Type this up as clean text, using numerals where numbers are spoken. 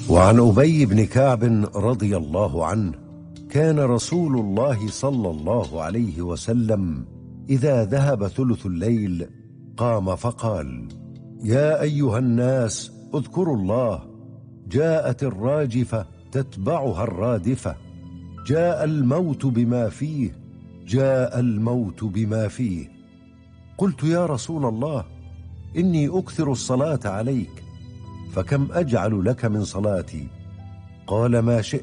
وعن أبي بن كعب رضي الله عنه: كان رسول الله صلى الله عليه وسلم إذا ذهب ثلث الليل قام فقال: يا أيها الناس اذكروا الله، جاءت الراجفة تتبعها الرادفة، جاء الموت بما فيه، جاء الموت بما فيه. قلت: يا رسول الله، إني أكثر الصلاة عليك، فكم أجعل لك من صلاتي؟ قال: ما شئت.